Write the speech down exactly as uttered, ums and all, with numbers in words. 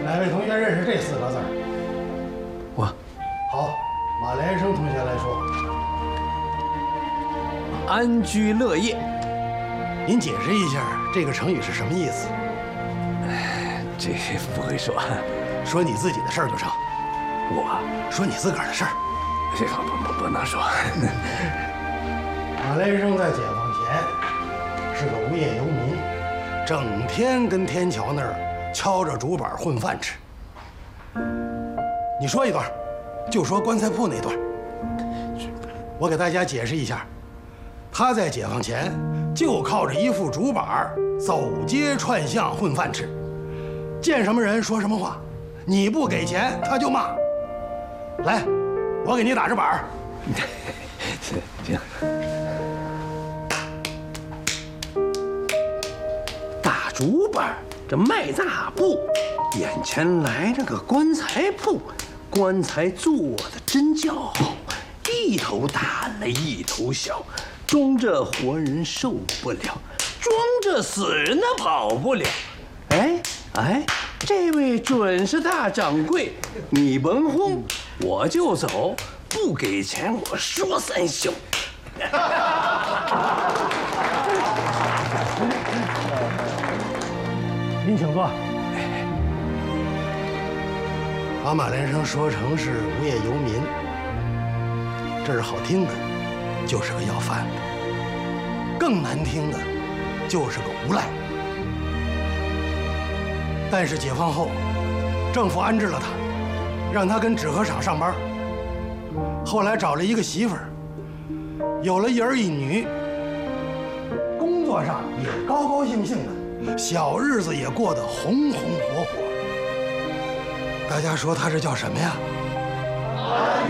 哪位同学认识这四个字儿？ 我。 好，马连生同学来说。 安居乐业。 您解释一下这个成语是什么意思？ 这不会说， 说你自己的事儿就成。 我说你自个儿的事儿， 这不不不能说。 马连生在解放前是个无业游民，整天跟天桥那儿敲着竹板混饭吃。你说一段，就说棺材铺那段。我给大家解释一下，他在解放前就靠着一副竹板走街串巷混饭吃，见什么人说什么话，你不给钱他就骂。来，我给你打着板儿。 行。大竹板，这卖大布，眼前来了个棺材铺，棺材做的真叫好，一头大了一头小，装着活人受不了，装着死人的跑不了。哎哎，这位准是大掌柜，你甭慌，我就走，不给钱我说三宿。 您请坐。把马连生说成是无业游民，这是好听的，就是个要饭的；更难听的，就是个无赖。但是解放后，政府安置了他，让他跟纸盒厂上班。后来找了一个媳妇儿，有了一儿一女，工作上也高高兴兴的，小日子也过得红红火火。大家说他这叫什么呀？